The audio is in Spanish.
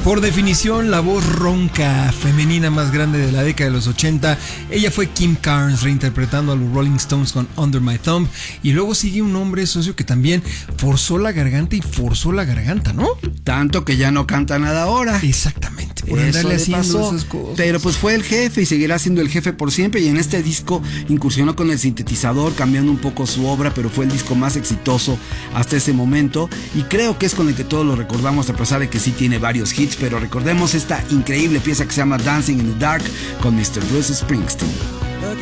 Por definición, la voz ronca femenina más grande de la década de los 80. Ella fue Kim Carnes, reinterpretando a los Rolling Stones con Under My Thumb. Y luego sigue un hombre, socio, que también forzó la garganta, ¿no? Tanto que ya no canta nada ahora. Exactamente, por andarle haciendo esas cosas. Pero pues fue el jefe y seguirá siendo el jefe por siempre. Y en este disco incursionó con el sintetizador, cambiando un poco su obra, pero fue el disco más exitoso hasta ese momento. Y creo que es con el que todos lo recordamos, a pesar de que sí tiene varios hits. Pero recordemos esta increíble pieza que se llama Dancing in the Dark con Mr. Bruce Springsteen.